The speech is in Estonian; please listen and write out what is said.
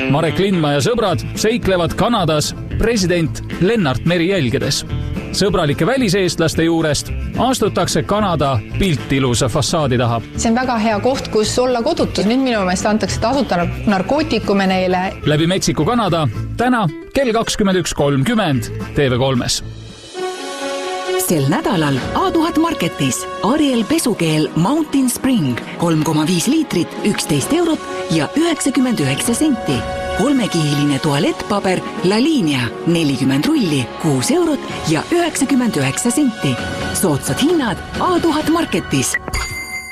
Marek Lindma ja sõbrad seiklevad Kanadas president Lennart Meri jälgedes. Sõbralike väliseestlaste juurest astutakse Kanada pilt ilusa fassaadi taha. See on väga hea koht, kus olla kodutus. Nüüd minu meelest antakse tasuta narkootikume neile. Läbi Metsiku Kanada täna kell 21.30 TV3-s. Sel nädalal A1000 Marketis Ariel pesukeel Mountain Spring 3,5 liitrit 11 eurot ja 99 senti. 3-kihiline tualettpaber La Linea 40 rulli 6 eurot ja 99 senti. Soodsad hinnad A1000 Marketis.